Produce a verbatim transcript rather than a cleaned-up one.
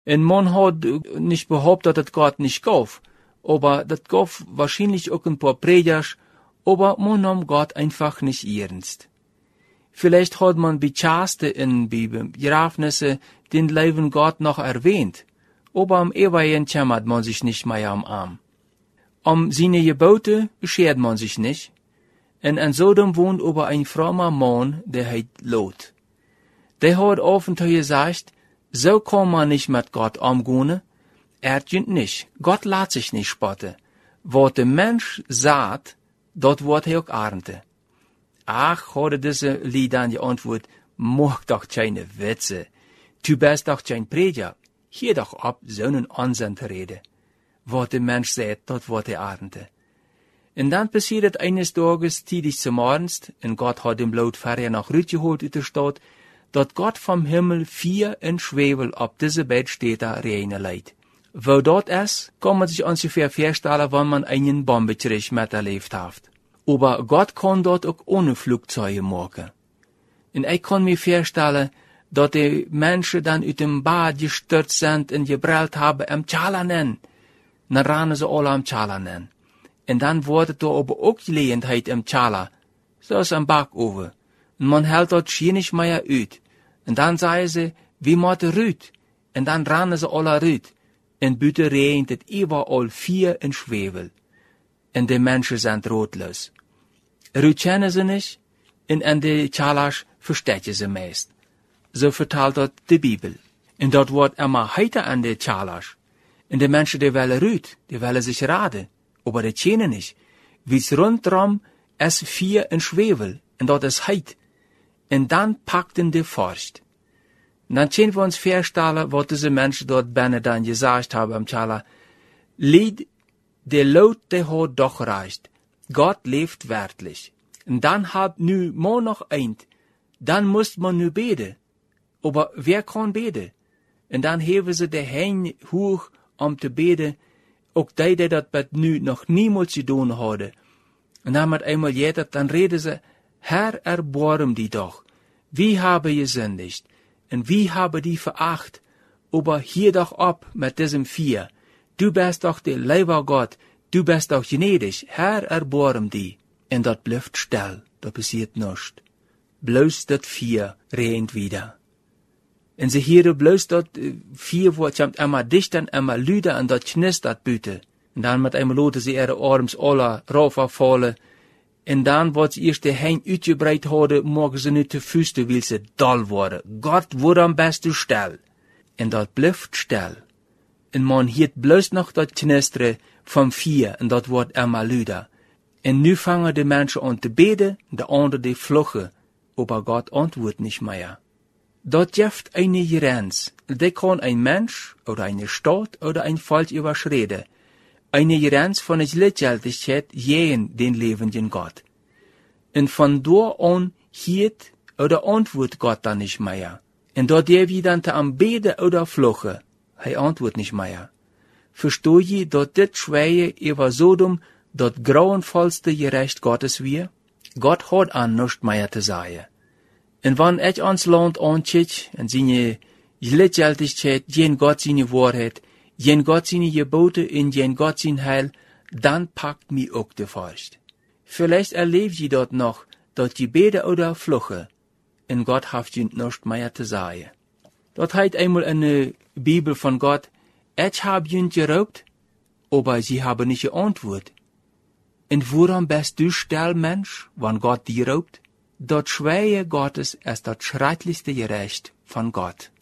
En man hat nicht behauptet, dass Gott nicht gab. Aber das gab wahrscheinlich auch ein paar Predigers, aber man nahm Gott einfach nicht ernst. Vielleicht hat man bei Chaste in Begrafnisse den Leben Gott noch erwähnt, aber am Ewigen kümmert man sich nicht mehr am Arm. Um seine Gebote beschert man sich nicht. En in Sodom wohnt aber ein frommer Mann, der heißt Lot. Der hat oft gesagt, so kann man nicht mit Gott umgehen. Er tut nicht. Gott lässt sich nicht spotten. Was der Mensch sagt, dort wird er auch ernten. Ach, hat diese Lied dann geantwortet, mach doch keine Witze. Du bist doch kein Prediger. Hier doch ab, so einen Unsinn zu reden. Was der Mensch sagt, dort wird er ernten. Und dann passiert eines Tages, tidig zum Morgens, und Gott hat dem Lot vorher noch rütgeholt aus der Stadt, dat Gott vom Himmel vier in Schwebel ab diese Bettstätte reinlegt. Wo dort ist, kann man sich ungefähr vorstellen, wenn man einen Bombenkrieg miterlebt hat. Aber Gott kann dort auch ohne Flugzeuge machen. Und ich kann mir vorstellen, dass die Menschen dann aus dem Bad gestürzt sind und gebrüllt haben, am Chalanen. Dann rennen sie alle am Chalanen. Und dann wurde da aber auch Gelegenheit im Chala, so ist am Backofen. Und man hält dort schier nicht mehr uit. Und dann sagen sie, wie mochte rüt. Und dann rennen sie alle rüt. Und bitte regnet het überall vier in Schwebel. Und die Menschen sind rotlos. Rüt kennen sie nicht, und in die Chalas verstecken sie meist. So vertelt dort die Bibel. Und dort wird immer heiter an die Chalas. Und die Menschen, die wollen rüt, die wollen sich raden. Aber die kennen nicht. Wie's rundrum es vier in Schwebel. Und dort ist heit. Und dann packten die Furcht. Und dann können wir uns vorstellen, was diese Menschen dort binnen dann gesagt haben am Chala. Lied, der Lot, der hat doch recht. Gott lebt wirklich. Und dann hat nu man noch eint. Dann muss man nu beten. Aber wer kann beten? Und dann heben sie die Hände hoch, um zu beten. Auch die, die das nu noch niemals getan haben. Und dann mit einmal jeder, dann reden sie, Herr, erbarm die doch. Wie habe gesündigt? Und wie habe die veracht? Aber hier doch ab mit diesem Vier. Du bist doch der lieber Gott. Du bist doch gnädig. Herr, erbarm die. Und dat bleibt still. Da passiert nichts. Bloß dat Vier rennt wieder. Und sie hören bloß dat Vier, wo es immer dichter und immer lüder und dat knistert büte. Und dann mit einmal loten sie ihre Arms alle raufgefallen. En dan wat ze eerst de hein uitgebreid hadden, mogen ze nu te vuisten, wil ze dol worden. Gott wordt am besten stil. En dat blijft stil. En man hiert bloos nog dat knisteren van vier, en dat wordt immer luider. En nu vangen de mensen aan te beden, de anderen die vluchten, aber Gott antwoordt nicht mehr. Dat geeft eine Grenze. Die kann ein Mensch, oder eine Stadt, oder ein Volk überschreden. Eine Grenze von der Gleichgültigkeit gegen den lebenden Gott. Und von dort an hielt oder antwortet Gott dann nicht mehr. Und dort der wie dann am Beten oder Fluche, er antwortet nicht mehr. Versteh je, dass dit Schweie über Sodom das grauenvollste Gerecht Gottes wir? Gott hat an nichts mehr zu sagen. Und wenn ich ans Land anschaut und seine Gleichgültigkeit gegen Gott seine Wahrheit, jen Gott seine Gebote in jen Gott sein Heil, dann packt mi auch die Furcht. Vielleicht erlebt je dort noch, dort die Bede oder Fluche, und Gott haft je nicht mehr zu sagen. Dort heißt einmal in der Bibel von Gott, ich hab jen geraubt, aber sie haben nicht geantwortet. Und woran bist du still, Mensch, wenn Gott dir raubt? Dort Schweie Gottes ist das schrecklichste Gerecht von Gott.